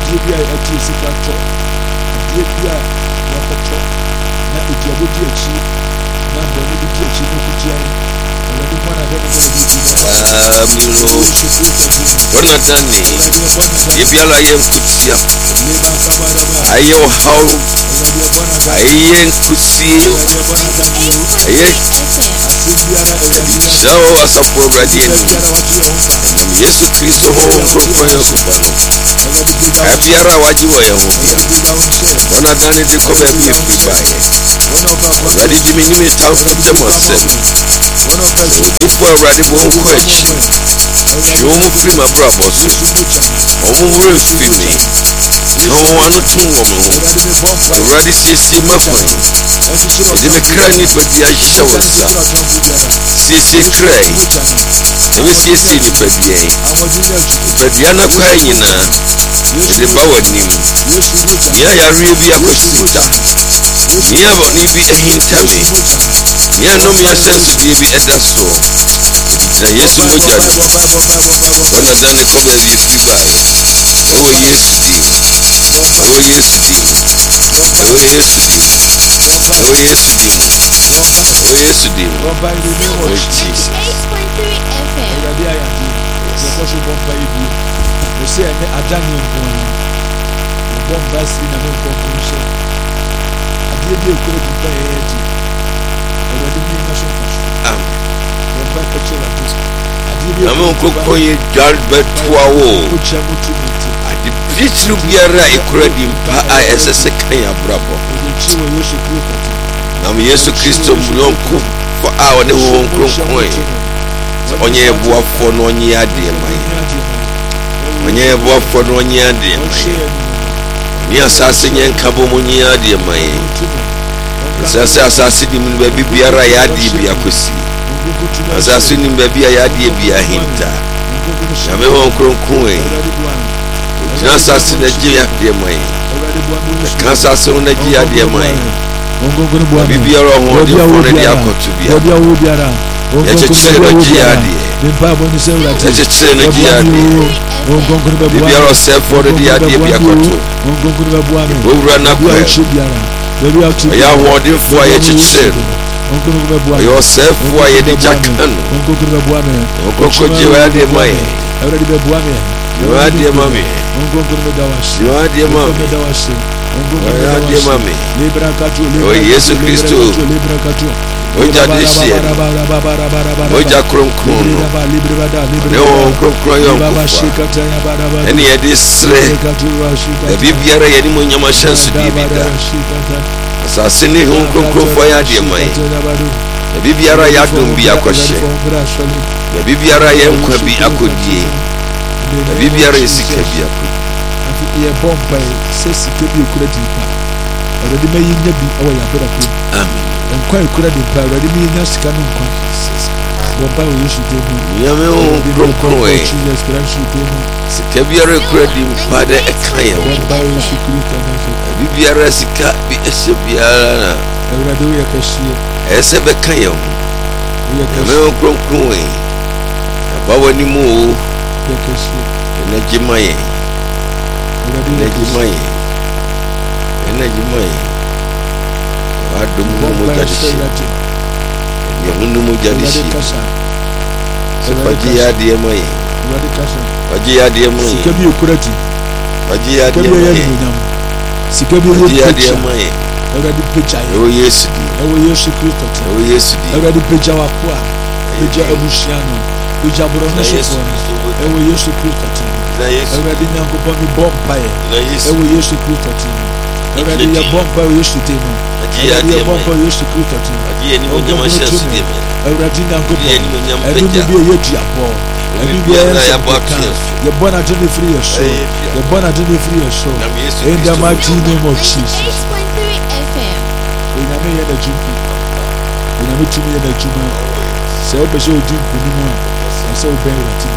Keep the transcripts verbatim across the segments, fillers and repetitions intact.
adie bi a ati sika to adie bi a wakoto na etuabo di achi na boni di achi no kutia awurade mwana da no di amiro wana dani ebiala ye kutia ayo how ayen kusi aye so asa progradi ni Yesu Kristo ho nkoko yokuba abiara waji wo ye ho wana dani de ko be mi baye awurade di mi nyime taw demosem ifu awurade bo ko achi yo mo free my brother so omo wure fimi no anu tun wo mo awurade sisi mafan edi me kra ni badi a shawasa sisi kra ebe sisi ni badi ai badi ana kwa nyina edi ba wanim ya ya rie bi akosita ya bo ni bi ehintame ya no mi asensu di bi edaso na Yesu moja wana dane ko be bi fibaye oh Yesu oh Yesu oh Yesu oh Yesu oh Yesu oh Jesus eight point three F M awurade ayade ye ko so bomba ibi we say ene adane nkon bomba si na me nkon kunse adie bi ekure bi pa yeti awurade mi na so faso amen bomba ko chela tus Amen koko ye jalbe tuawo adi bichu biara ikura di mpa a esese kan ya brabo nam Yesu Kristo mulonko fa a wone ho nkronkron onye ebuafo no onye ade mai onye ebuafo no onye ade mai ni asase nyen kabo monye ade mai asase asase di mun ba biara ya ade bia kosi asase ni baby ya die bia hinta na me ho kronkron e na asase na je ya die mai ka asase na je ya die mai bibi ro ho de fo de akotu bia ya cheche na je ya die ya cheche na je ya die bibi ro se fo de ya die bia akotu owura na kwa ya ho de fo ya cheche yourself why you the jackano okoko jiwa de mai already be buame you are the mommy you are the mommy you are the mommy libra katu oh Yesu Kristo libra katu oja de shie oja kronkron ne o kronkron yo eni e de sre e bibiara ye ni mo nyama chance di bida asase ni ho kronkron fo ya de mai e bibiara ya dum bi akɔhye e bibiara ye nkwa bi akodie e bibiara esika bi akodi ye bomba se sika bi okura di pa already me yinya bi awo ya bera ko amen nkwa okura di pa already me yinya sika no nkwa bomba wo yesu de mu ya me o kronkron e Jesus Christ de mu sika biara okura di pa de eka ye bomba wo yesu Kristo na so bibiara sika bi ese biara na already wo ya kashie ese be ka ye ho ya me o kronkron e ba wani mu o ya kashie na jimaye na jimaye na jimaye adu mu mo jadishi ya hunu mo jadishi sepaji ya die mai waji ya die mai sikabi okurati waji ya die mai sikabi ya die mai already picture o Yesu di o Yesu Kristo o Yesu di already picture wa kwa picture abusiano picture borono so o Yesu Kristo na Yesu already nyango bomi bomba ye na Yesu o Yesu Kristo already ya bomba o Yesu temo ya die bomba o Yesu Kristo aji ni mo nyama chance di me already nyango ya ni mo nyama peja peja ebi ye di abo ebi bi ya bota ye born at the free your soul ye born at the free your soul in the mighty name of Jesus eight point three F M ina me ye da jumpi ina me tumi ye da juma se o be so di nkuni mu a se o be ra ti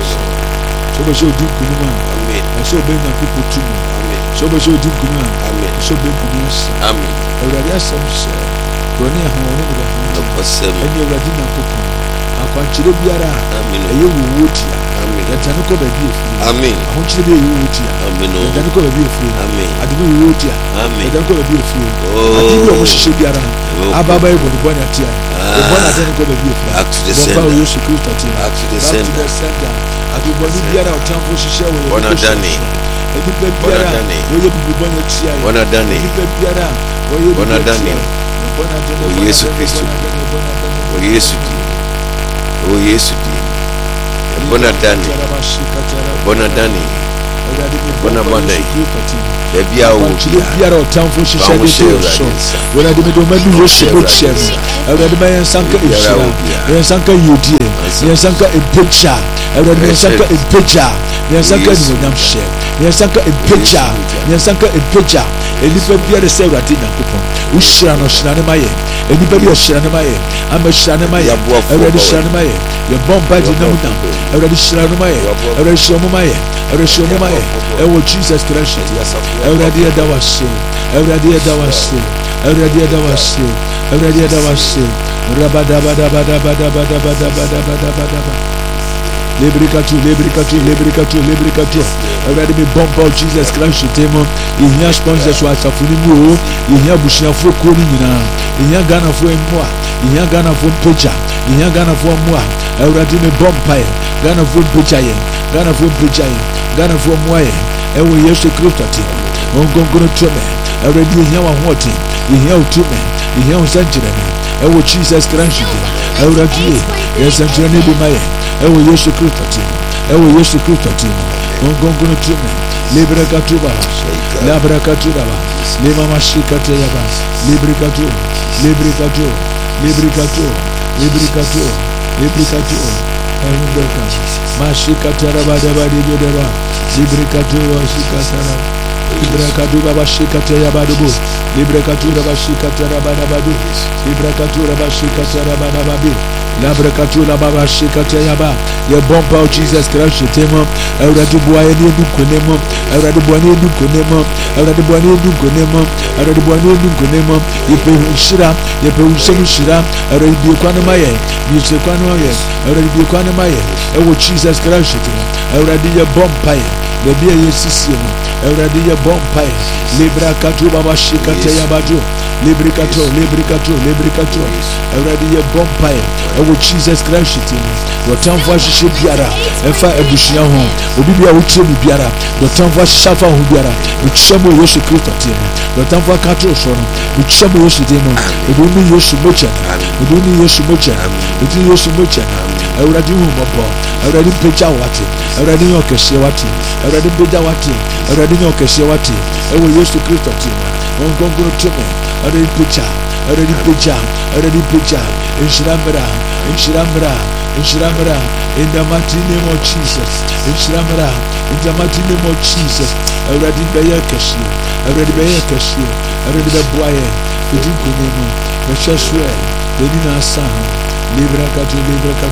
so be so di nkuni mu amen so be na pipo tumi amen so be so di nkuni mu amen so be nkuni asa amen awurade asem se roni ahon ne be no kosem eni awurade na kokon akwankyere biara amen eye wo wo dia Amen. Yɛntane kɔ baabi efiri. Amen. Ahokyere bi eyi wo tia. Amen. Yɛntane kɔ baabi efiri. Amen. Ademe eyi wo tia. Amen. Yɛntane kɔ baabi efiri. Oh. Adi bi a wɔhyehyɛ biara no. Oh. Ababa yi bɔ ne bɔ ne atia. Ah. Ɛbɔ na adane kɔ baabi efiri. Back to the Bɔnba sender. wo Yesu Kristo ti. Back to the Back to sender. the sender. Adi bɔ ne biara ɔtamfo hyehyɛ wɔ yɛ. Bɔna dani. Nipa biara Dani. wɔyɛ bibi bɔ ne atia yɛ. Bɔna dani. Nipa biara wɔyɛ Bɔna bibi dani. atia yɛ. Bɔna dani. Oh, Yesu Kristo. Oh, Yesu di. Oh, Yesu di. Bɔna dani. Bɔna dani. Bɔna bɔna yi. Ebi awo bia. Biara ɔtamfo hyehyɛ de to so. Wɔna de me do ma bi wo hyɛ mo kyɛ no. Awurade ma yɛn sanka ehyira. Yɛn sanka yodie. Yɛn sanka empagya. Awurade yɛn sanka empagya. Yɛn sanka nimonyam hyɛ. Yɛn sanka empagya. Yɛn sanka empagya. Enipa biara sɛ Awurade Nyankopɔn. Wo hyira no hyira ne ma yɛ. Enipa bi hyira ne ma yɛ. Ama hyira ne ma yɛ. Awurade hyira ne ma yɛ. Yɛbɔ mpa de nam nam. Awurade hyira ne ma yɛ. Awurade hyira mo ma yɛ. Awurade hyira mo ma yɛ. Ɛwɔ Jesus Christ. Awurade yɛda wo ase. Awurade yɛda wo ase. Awurade yɛda wo ase. Awurade yɛda wo ase. Rabadabadabadabadabadabadabadabadaba. Lebrikatu, lebrikatu, lebrikatu, lebrikatu. Awurade me bomba o Jesus Christ temo. Ihia sponsors wa safuni mu o. Ihia busuafo ko ni nyina. Ihia Ghana fo emwa. Ihia Ghana fo mpeja. Ihia Ghana fo mwa. Awurade me bomba ye. Ghana fo mpeja ye. Ghana fo mpeja ye. Ghana fo mwa ye. Ewo Yesu Kristo ti. Ongongono tome. Awurade ihia wa hote. Ihia utume. Ihia usanjire me. Ewo Jesus Christ. Awurade yesanjire ne bi maye. Ewo Yesu Kristo ti. Ewo Yesu Kristo ti. Ongongono tume. Librakatuba. Labrakatuba. Lema mashikate yaba. Librikatu. Librikatu. Librikatu. Librikatu. Librikatu. Eundoka. Mashikatara badaba dibedeba. Librikatu washikatara. Librakatu babashikate yabadubu. Librakatu babashikatara badabadu. Librakatu babashikatara badababi. Labrakatu babashikate yaba. Ye bomba Jesus Christ temo. Awurade boa ye ne dukonemo. Awurade boa ne dukonemo. Awurade boa ne dukonemo. Awurade boa ne dukonemo. Ye pe hira, ye pe usemu hira. Awurade bi kwanu maye. Bi se kwanu maye. Awurade bi kwanu maye. Ewo Jesus Christ temo. Awurade ye bomba ye. Le bia ye sisi mo. Awurade ye bomba ye. Librakatu babashikate yabadu. Librikato, librikato, librikato. Awurade ye bomba ye. Ewo Jesus Christ temo. Wotamfo ahyehyɛ biara ɛfa abusua ho obi bia wotie bi biara wotamfo ahyehyɛ fa ho biara wokyɛ mo Yesu Kristo tie no wotamfo akato so no wokyɛ mo Yesu tie no oduni Yesu mocha oduni Yesu mocha oduni Yesu mocha Awurade hu mɔbɔ Awurade mpagya wate Awurade nyɛ ɔkɛseɛ wate Awurade mpagya wate Awurade nyɛ ɔkɛseɛ wate ɛwɔ Yesu Kristo tie no ɔnkonkoro tome Awurade mpagya Awurade mpagya Awurade mpagya nhyira mmra nhyira mmra nhyira mmra in the mighty name of Jesus nhyira mmra in the mighty name of Jesus Awurade bɛyɛ kɛseɛ Awurade bɛyɛ kɛseɛ Awurade bɛboa yɛ ɛdi nkonim bɛhyɛ so ɛ ɛni na asa libra kato libra kato